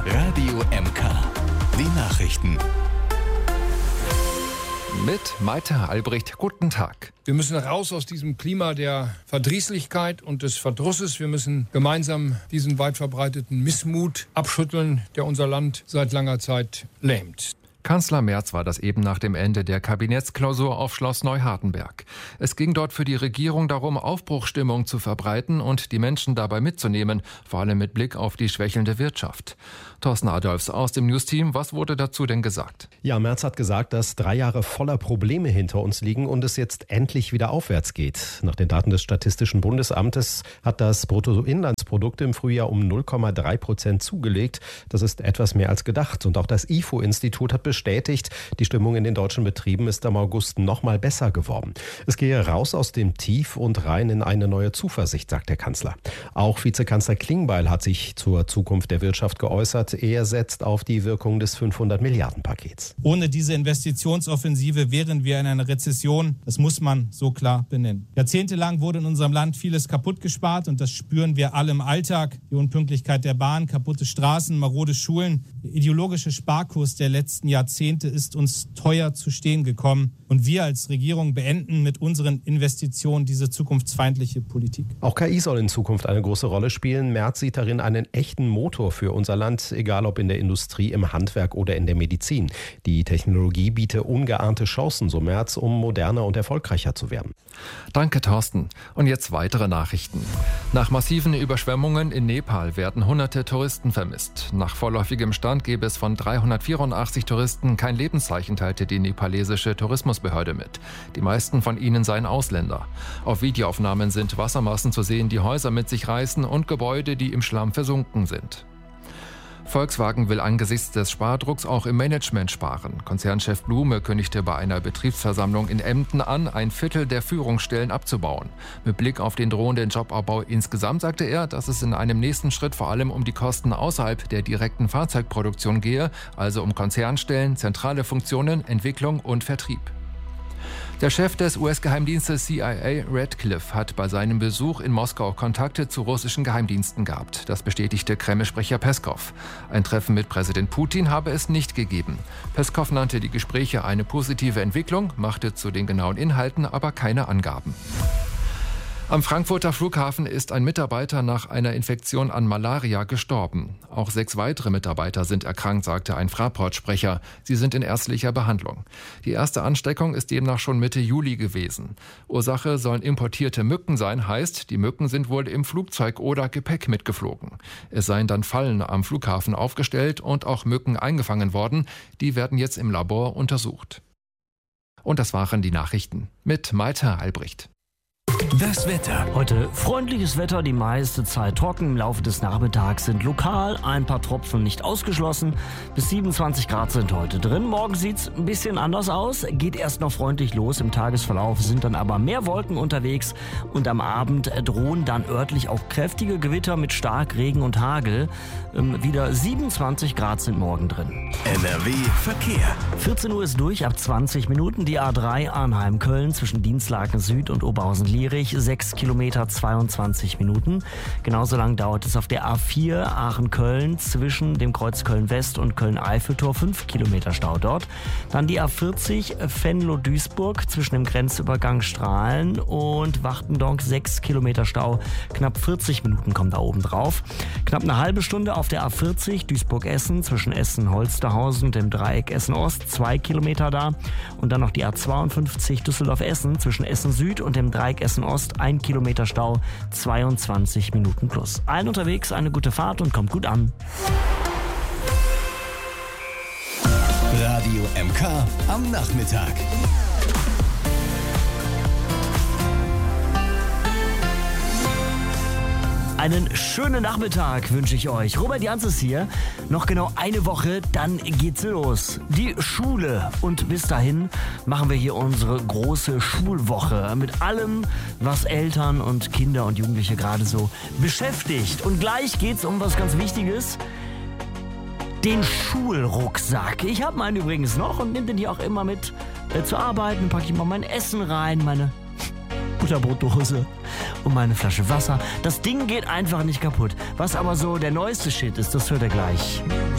Radio MK. Die Nachrichten. Mit Malte Albrecht. Guten Tag. Wir müssen raus aus diesem Klima der Verdrießlichkeit und des Verdrusses. Wir müssen gemeinsam diesen weit verbreiteten Missmut abschütteln, der unser Land seit langer Zeit lähmt. Kanzler Merz war das eben nach dem Ende der Kabinettsklausur auf Schloss Neuhardenberg. Es ging dort für die Regierung darum, Aufbruchsstimmung zu verbreiten und die Menschen dabei mitzunehmen, vor allem mit Blick auf die schwächelnde Wirtschaft. Thorsten Adolfs aus dem News-Team, was wurde dazu denn gesagt? Ja, Merz hat gesagt, dass 3 Jahre voller Probleme hinter uns liegen und es jetzt endlich wieder aufwärts geht. Nach den Daten des Statistischen Bundesamtes hat das Bruttoinlandsprodukt im Frühjahr um 0,3% zugelegt. Das ist etwas mehr als gedacht. Und auch das IFO-Institut hat bestätigt, die Stimmung in den deutschen Betrieben ist am August noch mal besser geworden. Es gehe raus aus dem Tief und rein in eine neue Zuversicht, sagt der Kanzler. Auch Vizekanzler Klingbeil hat sich zur Zukunft der Wirtschaft geäußert. Er setzt auf die Wirkung des 500-Milliarden-Pakets. Ohne diese Investitionsoffensive wären wir in einer Rezession. Das muss man so klar benennen. Jahrzehntelang wurde in unserem Land vieles kaputt gespart und das spüren wir alle im Alltag. Die Unpünktlichkeit der Bahn, kaputte Straßen, marode Schulen. Der ideologische Sparkurs der letzten Jahrzehnte ist uns teuer zu stehen gekommen. Und wir als Regierung beenden mit unseren Investitionen diese zukunftsfeindliche Politik. Auch KI soll in Zukunft eine große Rolle spielen. Merz sieht darin einen echten Motor für unser Land, egal ob in der Industrie, im Handwerk oder in der Medizin. Die Technologie biete ungeahnte Chancen, so Merz, um moderner und erfolgreicher zu werden. Danke, Thorsten. Und jetzt weitere Nachrichten. Nach massiven Überschwemmungen in Nepal werden hunderte Touristen vermisst. Nach vorläufigem Stand gäbe es von 384 Touristen kein Lebenszeichen, teilte die nepalesische Tourismusbehörde mit. Die meisten von ihnen seien Ausländer. Auf Videoaufnahmen sind Wassermassen zu sehen, die Häuser mit sich reißen und Gebäude, die im Schlamm versunken sind. Volkswagen will angesichts des Spardrucks auch im Management sparen. Konzernchef Blume kündigte bei einer Betriebsversammlung in Emden an, 1/4 der Führungsstellen abzubauen. Mit Blick auf den drohenden Jobabbau insgesamt sagte er, dass es in einem nächsten Schritt vor allem um die Kosten außerhalb der direkten Fahrzeugproduktion gehe, also um Konzernstellen, zentrale Funktionen, Entwicklung und Vertrieb. Der Chef des US-Geheimdienstes CIA, Radcliffe, hat bei seinem Besuch in Moskau Kontakte zu russischen Geheimdiensten gehabt. Das bestätigte Kreml-Sprecher Peskow. Ein Treffen mit Präsident Putin habe es nicht gegeben. Peskow nannte die Gespräche eine positive Entwicklung, machte zu den genauen Inhalten aber keine Angaben. Am Frankfurter Flughafen ist ein Mitarbeiter nach einer Infektion an Malaria gestorben. Auch 6 weitere Mitarbeiter sind erkrankt, sagte ein Fraport-Sprecher. Sie sind in ärztlicher Behandlung. Die erste Ansteckung ist demnach schon Mitte Juli gewesen. Ursache sollen importierte Mücken sein, heißt, die Mücken sind wohl im Flugzeug oder Gepäck mitgeflogen. Es seien dann Fallen am Flughafen aufgestellt und auch Mücken eingefangen worden. Die werden jetzt im Labor untersucht. Und das waren die Nachrichten mit Malte Albrecht. Das Wetter. Heute freundliches Wetter, die meiste Zeit trocken. Im Laufe des Nachmittags sind lokal ein paar Tropfen nicht ausgeschlossen. Bis 27 Grad sind heute drin. Morgen sieht's ein bisschen anders aus. Geht erst noch freundlich los. Im Tagesverlauf sind dann aber mehr Wolken unterwegs. Und am Abend drohen dann örtlich auch kräftige Gewitter mit Starkregen und Hagel. Wieder 27 Grad sind morgen drin. NRW Verkehr. 14 Uhr ist durch, ab 20 Minuten die A3 Arnheim-Köln zwischen Dienstlaken Süd und Oberhausen-Lierig. 6 Kilometer, 22 Minuten. Genauso lang dauert es auf der A4 Aachen-Köln zwischen dem Kreuz Köln-West und Köln-Eiffeltor. 5 Kilometer Stau dort. Dann die A40 Venlo-Duisburg zwischen dem Grenzübergang Strahlen und Wachtendonk. 6 Kilometer Stau. Knapp 40 Minuten kommen da oben drauf. Knapp eine halbe Stunde auf der A40 Duisburg-Essen zwischen Essen-Holsterhausen und dem Dreieck Essen-Ost. 2 Kilometer da. Und dann noch die A52 Düsseldorf-Essen zwischen Essen-Süd und dem Dreieck Essen-Ost. 1 Kilometer Stau, 22 Minuten plus. Allen unterwegs eine gute Fahrt und kommt gut an. Radio MK am Nachmittag. Einen schönen Nachmittag wünsche ich euch. Robert Janzes hier. Noch genau eine Woche, dann geht's los. Die Schule. Und bis dahin machen wir hier unsere große Schulwoche mit allem, was Eltern und Kinder und Jugendliche gerade so beschäftigt. Und gleich geht's um was ganz Wichtiges. Den Schulrucksack. Ich habe meinen übrigens noch und nehme den hier auch immer mit zur Arbeit. Dann packe ich mal mein Essen rein, meine Butterbrotdose und meine Flasche Wasser. Das Ding geht einfach nicht kaputt. Was aber so der neueste Shit ist, das hört ihr gleich.